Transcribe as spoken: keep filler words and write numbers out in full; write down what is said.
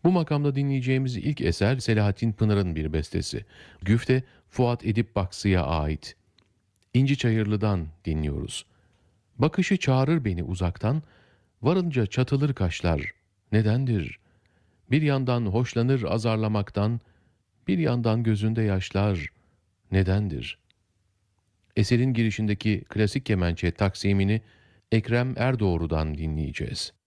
Bu makamda dinleyeceğimiz ilk eser Selahattin Pınar'ın bir bestesi. Güfte Fuat Edip Baksı'ya ait. İnci Çayırlı'dan dinliyoruz. Bakışı çağırır beni uzaktan, varınca çatılır kaşlar. Nedendir? Bir yandan hoşlanır azarlamaktan, bir yandan gözünde yaşlar. Nedendir? Eserin girişindeki klasik kemençe taksimini Ekrem Erdoğru'dan dinleyeceğiz.